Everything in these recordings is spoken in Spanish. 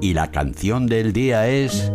Y la canción del día es...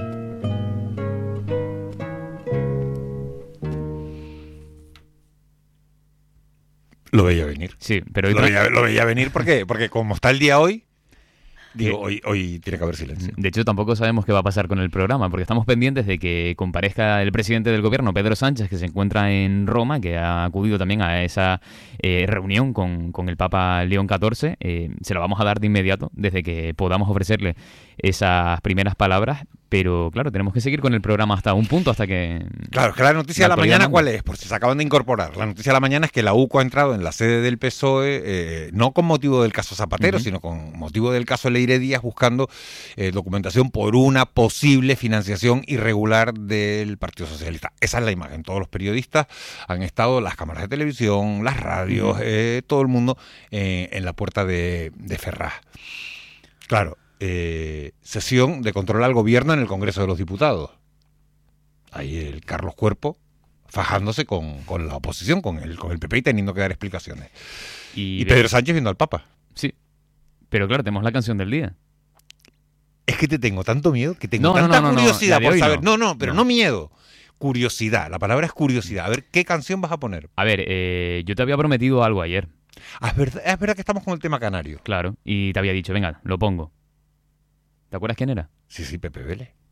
Lo veía venir. Sí, pero Lo veía venir porque como está el día hoy, digo, hoy tiene que haber silencio. de hecho, tampoco sabemos qué va a pasar con el programa, porque estamos pendientes de que comparezca el presidente del gobierno, Pedro Sánchez, que se encuentra en Roma, que ha acudido también a esa reunión con el Papa León XIV. Se lo vamos a dar de inmediato, desde que podamos ofrecerle esas primeras palabras, pero claro, tenemos que seguir con el programa hasta un punto, hasta que... Claro, es que la noticia de la mañana, ¿cuál es? Por si se acaban de incorporar. La noticia de la mañana es que la UCO ha entrado en la sede del PSOE, no con motivo del caso Zapatero, sino con motivo del caso Leire Díaz, buscando documentación por una posible financiación irregular del Partido Socialista. Esa es la imagen. Todos los periodistas han estado, las cámaras de televisión, las radios, todo el mundo en la puerta de Ferraz. Claro. Sesión de control al gobierno en el Congreso de los Diputados. Ahí el Carlos Cuerpo fajándose con la oposición, con el PP y teniendo que dar explicaciones. Y Pedro Sánchez viendo al Papa. Sí, pero claro, tenemos la canción del día. Es que te tengo tanto miedo, que tengo tanta curiosidad por saber. No miedo. Curiosidad, la palabra es curiosidad. A ver, ¿qué canción vas a poner? A ver, yo te había prometido algo ayer. Es verdad que estamos con el tema canario. Claro, y te había dicho, venga, lo pongo. ¿Te acuerdas quién era? Sí, Pepe Vélez.